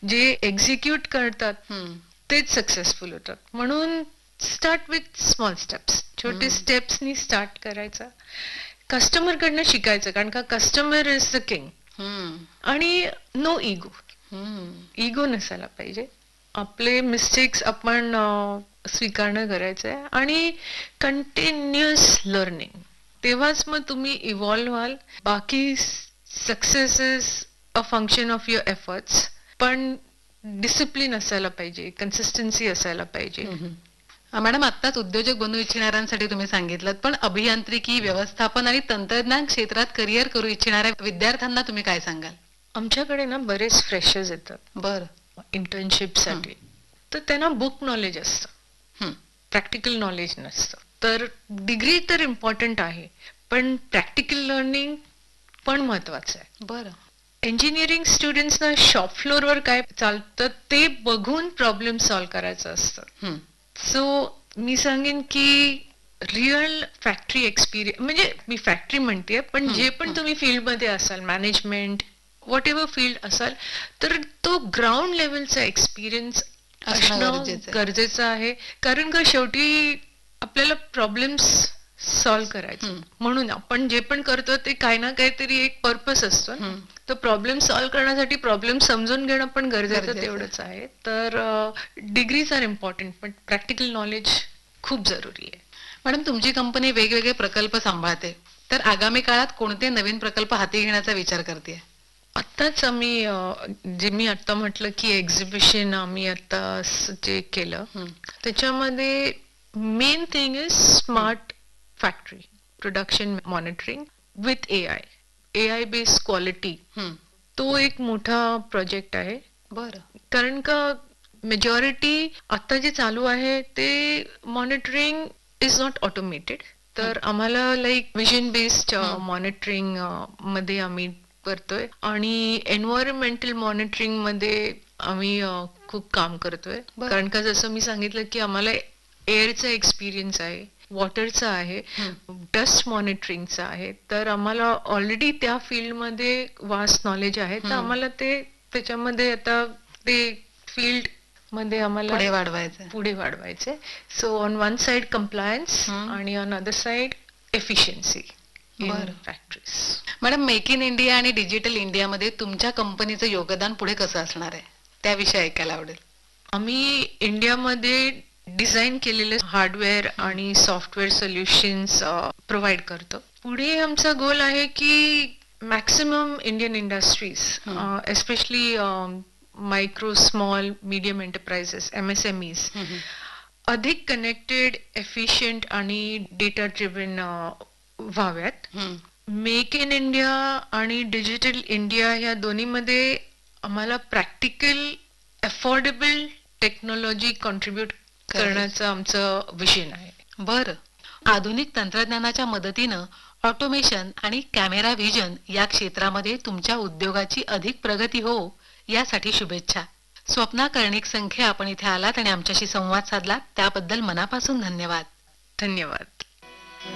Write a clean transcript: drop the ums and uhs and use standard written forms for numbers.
जे एक्झिक्यूट करतात तेच सक्सेसफुल होतात. म्हणून स्टार्ट विथ स्मॉल स्टेप्स, छोटे स्टेप्सनी स्टार्ट करायचं, कस्टमर कडनं शिकायचं, कारण का कस्टमर इज द किंग. आणि नो इगो, इगो नसायला पाहिजे. आपले मिस्टेक्स आपण स्वीकारणं करायचंय आणि कंटिन्युअस लर्निंग, तेव्हाच मग तुम्ही इव्हॉल्व्ह व्हाल. बाकी success is a function of your efforts, पण डिसिप्लिन असायला पाहिजे, कन्सिस्टन्सी असायला पाहिजे. मॅडम, आत्ताच उद्योजक बनू इच्छिणाऱ्यांसाठी तुम्ही सांगितलं, पण अभियांत्रिकी, व्यवस्थापन आणि तंत्रज्ञान क्षेत्रात करिअर करू इच्छिणाऱ्या विद्यार्थ्यांना तुम्ही काय सांगाल? आमच्याकडे ना बरेच फ्रेशर्स येतात बरं इंटर्नशिपसाठी, तर त्यांना बुक नॉलेज असतं, प्रॅक्टिकल नॉलेज नसतं. तर डिग्री तर इम्पॉर्टंट आहे, पण प्रॅक्टिकल लर्निंग पण महत्वाचं आहे. बरं. इंजिनिअरिंग स्टुडंट्सना शॉप फ्लोअरवर काय चालतं ते बघून प्रॉब्लेम सॉल्व्ह करायचं असतं. सो मी सांगेन की रिअल फॅक्टरी एक्सपिरियन्स, म्हणजे मी फॅक्टरी म्हणते, पण जे पण तुम्ही फील्डमध्ये असाल, मॅनेजमेंट व्हॉट एव्हर फील्ड असाल, तर तो ग्राउंड लेवलचा एक्सपिरियन्स असणं गरजेचं आहे. कारण का शेवटी आपल्याला प्रॉब्लेम्स सॉल्व्ह करायचे, म्हणून आपण जे पण करतो ते काही ना काहीतरी एक पर्पस असतो. तर प्रॉब्लेम सॉल्व्ह करण्यासाठी प्रॉब्लेम समजून घेणं पण गरजेचं तेवढंच आहे. तर डिग्रीज आर इम्पॉर्टंट, पण प्रॅक्टिकल नॉलेज खूप जरुरी आहे. मॅडम, तुमची कंपनी वेगवेगळे प्रकल्प सांभाळते, तर आगामी काळात कोणते नवीन प्रकल्प हाती घेण्याचा विचार करते? आत्ताच आम्ही जे मी आता म्हटलं की एक्झिबिशन आम्ही आता जे केलं, त्याच्यामध्ये main thing is smart factory production monitoring with AI based quality. तो एक मोठा प्रोजेक्ट आहे. बरं. कारण का मेजॉरिटी आता जे चालू आहे ते मॉनिटरिंग इज नॉट ऑटोमेटेड, तर आम्हाला लाईक विजन बेस्ड मॉनिटरिंग मध्ये आम्ही करतोय आणि एन्व्हायरमेंटल मॉनिटरिंग मध्ये आम्ही खूप काम करतोय. कारण का जसं मी सांगितलं की आम्हाला एअरचा एक्सपिरियन्स आहे, वॉटरचा आहे, डस्ट मॉनिटरिंगचा आहे, तर आम्हाला ऑलरेडी त्या फील्डमध्ये वास्ट नॉलेज आहे. तर आम्हाला ते त्याच्यामध्ये आता ते फील्ड मध्ये आम्हाला पुढे वाढवायचे. So on one side compliance आणि on other side efficiency in factories. Madam, make in India आणि डिजिटल इंडियामध्ये तुमच्या कंपनीचं योगदान पुढे कसं असणार आहे, त्याविषयी ऐकायला आवडेल. आम्ही इंडियामध्ये डिझाईन केलेले हार्डवेअर आणि सॉफ्टवेअर सोल्युशन्स प्रोव्हाइड करतो. पुढे आमचा गोल आहे की maximum Indian industries, especially micro, small, medium enterprises, MSMEs अधिक कनेक्टेड, एफिशियंट आणि डेटा ड्रिव्हन व्हाव्यात. मेक इन इंडिया आणि डिजिटल इंडिया या दोन्हीमध्ये आम्हाला प्रॅक्टिकल अफोर्डेबल टेक्नॉलॉजी कॉन्ट्रीब्यूट करण्याचं आमचं विजन आहे. बरं. आधुनिक तंत्रज्ञानाच्या मदतीनं ऑटोमेशन आणि कॅमेरा व्हिजन या क्षेत्रामध्ये तुमच्या उद्योगाची अधिक प्रगती हो, यासाठी शुभेच्छा. स्वप्ना कर्णिक संखे, आपण इथे आलात आणि आमच्याशी संवाद साधलात त्याबद्दल मनापासून धन्यवाद. धन्यवाद.